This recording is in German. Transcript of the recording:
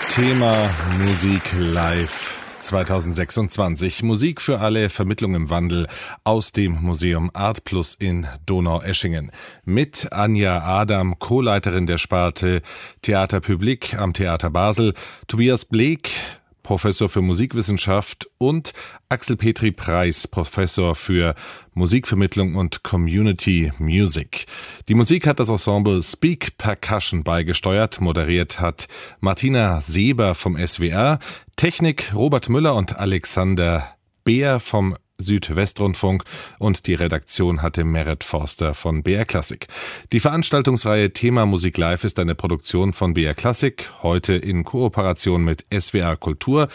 Thema Musik live 2026. Musik für alle, Vermittlung im Wandel aus dem Museum Art Plus in Donaueschingen. Mit Anja Adam, Co-Leiterin der Sparte Theater Public am Theater Basel, Tobias Bleek, Professor für Musikwissenschaft, und Axel Petri Preis, Professor für Musikvermittlung und Community Music. Die Musik hat das Ensemble Speak Percussion beigesteuert, moderiert hat Martina Seber vom SWR, Technik Robert Müller und Alexander Beer vom Südwestrundfunk, und die Redaktion hatte Meret Forster von BR Classic. Die Veranstaltungsreihe Thema Musik Live ist eine Produktion von BR Classic, heute in Kooperation mit SWR Kultur